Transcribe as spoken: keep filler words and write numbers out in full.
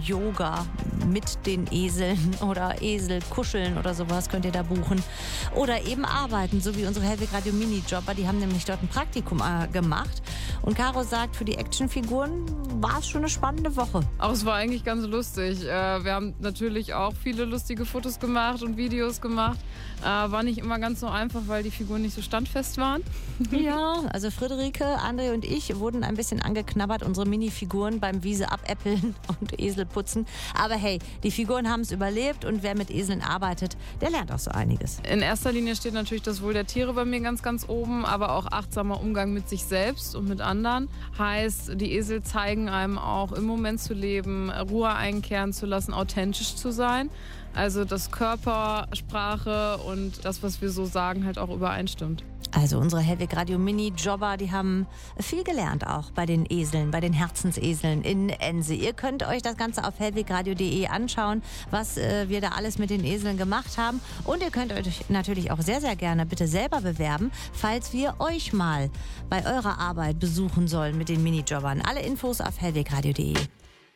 Yoga mit den Eseln oder Esel kuscheln oder sowas könnt ihr da buchen. Oder eben arbeiten, so wie unsere Hellweg Radio Minijobber. Die haben nämlich dort ein Praktikum äh, gemacht. Und Caro sagt, für die Actionfiguren war es schon eine spannende Woche. Auch es war eigentlich ganz lustig. Äh, wir haben natürlich auch viele lustige Fotos gemacht und Videos gemacht. Äh, war nicht immer ganz so einfach, weil die Figuren nicht so standfest waren. Ja, also Friederike, André und ich wurden ein bisschen angeknabbert, unsere Minifiguren beim Wiese abäppeln und Esel putzen. Aber hey, die Figuren haben es überlebt und wer mit Eseln arbeitet, der lernt auch so einiges. In erster Linie steht natürlich das Wohl der Tiere bei mir ganz, ganz oben, aber auch achtsamer Umgang mit sich selbst und mit anderen. Heißt, die Esel zeigen einem auch im Moment zu leben, Ruhe einkehren zu lassen, authentisch zu sein. Also dass Körpersprache und das, was wir so sagen, halt auch übereinstimmt. Also unsere Hellweg Radio Mini-Jobber, die haben viel gelernt auch bei den Eseln, bei den Herzenseseln in Ense. Ihr könnt euch das Ganze auf hellwegradio punkt de anschauen, was äh, wir da alles mit den Eseln gemacht haben. Und ihr könnt euch natürlich auch sehr, sehr gerne bitte selber bewerben, falls wir euch mal bei eurer Arbeit besuchen sollen mit den Minijobbern. Alle Infos auf hellwegradio punkt de.